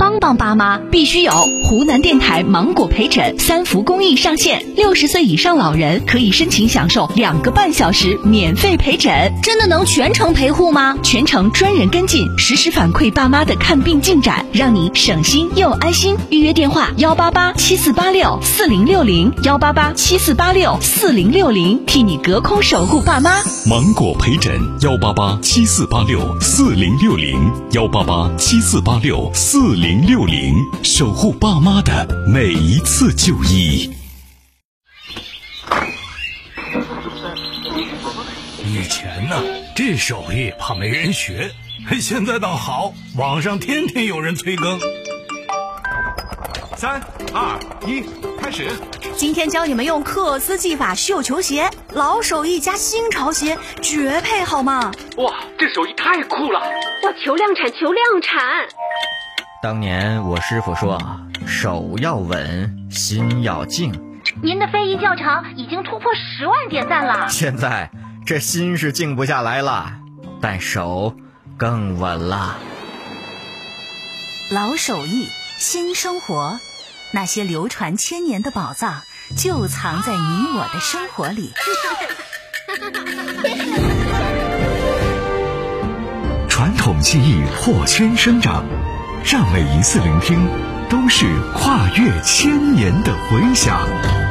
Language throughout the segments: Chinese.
帮帮爸妈，必须有湖南电台芒果陪诊3伏公益上线，60岁以上老人可以申请享受2个半小时免费陪诊。 真的能全程陪护吗？ 全程专人跟进，实时反馈爸妈的看病进展，让你省心又安心。预约电话18874864060，18874864060，替你隔空守护爸妈。 芒果陪诊18874864060，18874864060，守护爸妈的每一次就医。 以前呢，这手艺怕没人学，现在倒好，网上天天有人催更。 3、2、1，开始。 今天教你们用克斯技法绣球鞋，老手艺加新潮鞋，绝配好吗？ 哇，这手艺太酷了！ 哇，求量产，求量产！ 当年我师傅说，手要稳，心要静。 您的非遗教程已经突破10万点赞了。 现在这心是静不下来了，但手更稳了。 老手艺，新生活，那些流传千年的宝藏就藏在你我的生活里。 传统技艺破圈生长，让每一次聆听都是跨越千年的回响。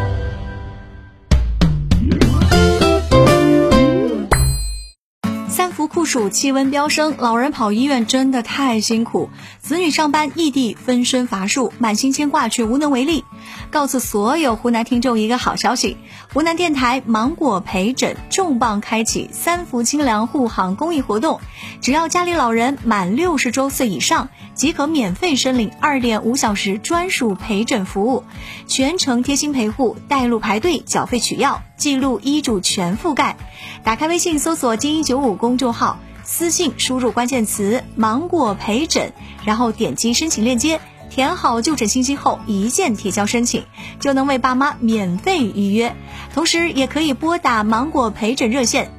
3伏酷暑，气温飙升，老人跑医院真的太辛苦，子女上班异地，分身乏术，满心牵挂却无能为力。告诉所有湖南听众一个好消息，湖南电台芒果陪诊重磅开启3伏清凉护航公益活动，只要家里老人满60周岁以上，即可免费申领2.5小时专属陪诊服务，全程贴心陪护，带路排队，缴费取药，记录医嘱全覆盖。打开微信搜索精英95公众号，私信输入关键词芒果陪诊，然后点击申请链接，填好就诊信息后一键提交申请，就能为爸妈免费预约。同时也可以拨打芒果陪诊热线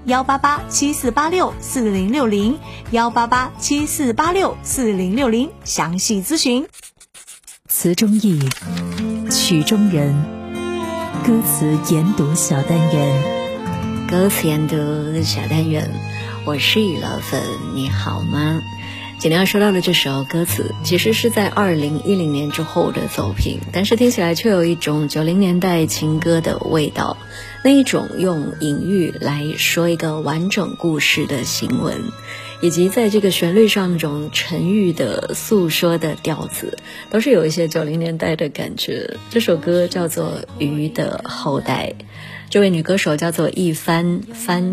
18874864060，18874864060详细咨询。 词中意，曲中人，歌词研读小单元。 歌词研读小单元，我是雨老粉，你好吗？今天要说到的这首歌词其实是在2010年之后的作品，但是听起来却有一种90年代情歌的味道，那一种用隐喻来说一个完整故事的行文，以及在这个旋律上那种沉郁的诉说的调子，都是有一些90年代的感觉。这首歌叫做《鱼的后代》，这位女歌手叫做一帆，帆